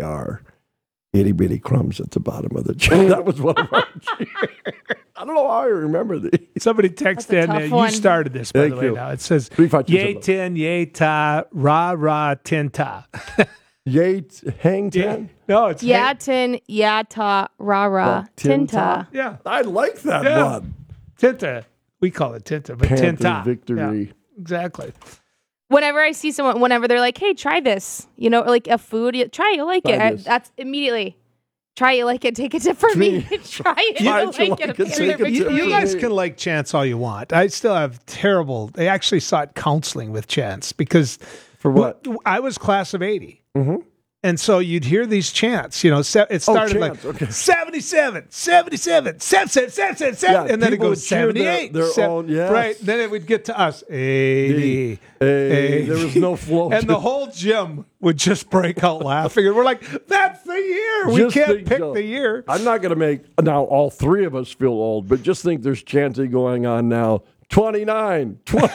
they are itty bitty crumbs at the bottom of the chant. That was one of our. I don't know how I remember these. Somebody text in. You started this, by the way. Now it says yay tin, yay ta, rah rah tin ta. Yay hang ten. No, it's yeah tin, yeah ta, rah rah tin ta. Yeah, I like that one. Tinta. We call it Tinta, but Tinta. Victory. Yeah, exactly. Whenever I see someone, whenever they're like, "Hey, try this," like a food, try it, you like it. That's immediately. Try it, like it. Take a tip from me. Try it, you like it. You guys can like Chance all you want. I still have terrible. They actually sought counseling with Chance because for what? I was class of '80. Mm-hmm. And so you'd hear these chants, it started like 77, 77, 77, and then it goes 78. Right, then it would get to us, 80. There was no flow. And the whole gym would just break out laughing. And we're like, that's the year. We can't pick the year. I'm not going to make, now all three of us feel old, but just think there's chanting going on now. 29,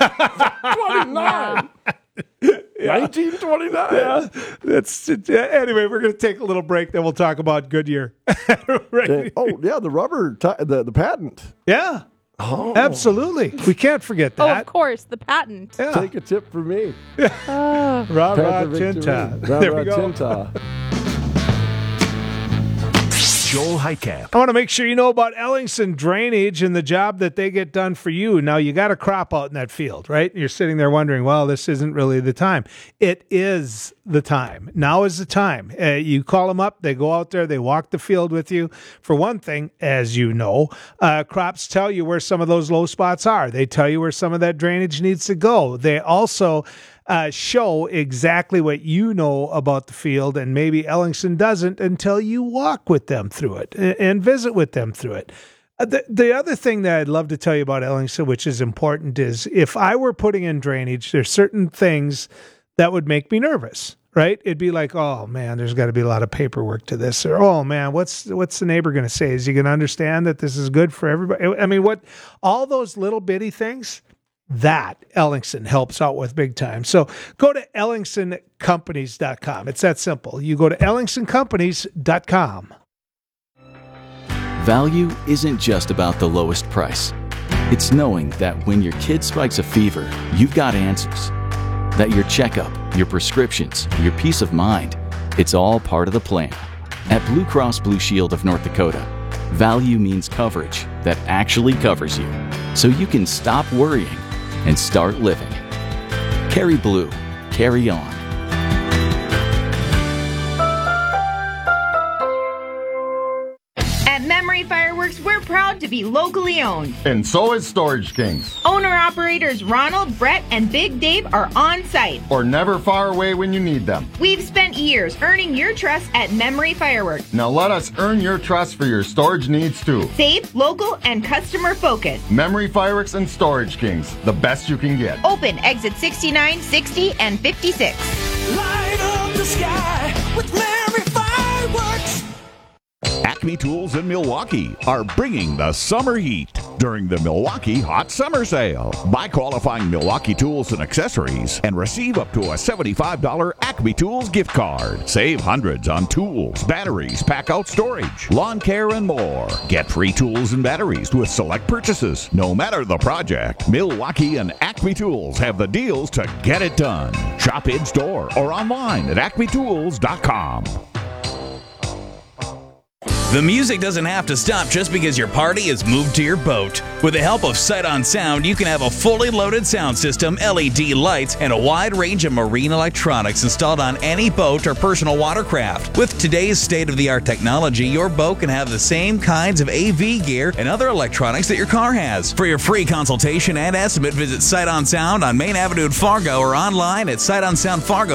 29. 1929. Yeah, that's it. Anyway, we're going to take a little break, then we'll talk about Goodyear. Right. The rubber, the patent. Yeah. Oh. Absolutely. We can't forget that. Oh, of course, the patent. Yeah. Take a tip from me. Rah rah tinta. There we go. Tinta. Joel Heitkamp. I want to make sure you know about Ellingson Drainage and the job that they get done for you. Now, you got a crop out in that field, right? You're sitting there wondering, well, this isn't really the time. It is the time. Now is the time. You call them up. They go out there. They walk the field with you. For one thing, as you know, crops tell you where some of those low spots are. They tell you where some of that drainage needs to go. They also show exactly what you know about the field, and maybe Ellingson doesn't until you walk with them through it and visit with them through it. The other thing that I'd love to tell you about Ellingson, which is important, is if I were putting in drainage, there's certain things that would make me nervous, right? It'd be like, oh man, there's got to be a lot of paperwork to this, or oh man, what's the neighbor going to say? Is he going to understand that this is good for everybody? I mean, all those little bitty things, that Ellingson helps out with big time. So go to EllingsonCompanies.com. It's that simple. You go to EllingsonCompanies.com. Value isn't just about the lowest price. It's knowing that when your kid spikes a fever, you've got answers. That your checkup, your prescriptions, your peace of mind, it's all part of the plan. At Blue Cross Blue Shield of North Dakota, value means coverage that actually covers you, so you can stop worrying and start living. Carry blue. Carry on. At Memory Fireworks, we're proud to be locally owned. And so is Storage Kings. Owner-operators Ronald, Brett, and Big Dave are on site. Or never far away when you need them. We've spent years earning your trust at Memory Fireworks. Now let us earn your trust for your storage needs too. Safe, local, and customer-focused. Memory Fireworks and Storage Kings, the best you can get. Open exit 69, 60, and 56. Light up the sky with Memory Fireworks. Acme Tools in Milwaukee are bringing the summer heat during the Milwaukee Hot Summer Sale. Buy qualifying Milwaukee tools and accessories and receive up to a $75 Acme Tools gift card. Save hundreds on tools, batteries, pack-out storage, lawn care, and more. Get free tools and batteries with select purchases. No matter the project, Milwaukee and Acme Tools have the deals to get it done. Shop in-store or online at acmetools.com. The music doesn't have to stop just because your party has moved to your boat. With the help of Sight On Sound, you can have a fully loaded sound system, LED lights, and a wide range of marine electronics installed on any boat or personal watercraft. With today's state-of-the-art technology, your boat can have the same kinds of AV gear and other electronics that your car has. For your free consultation and estimate, visit Sight On Sound on Main Avenue in Fargo or online at sightonsoundfargo.com.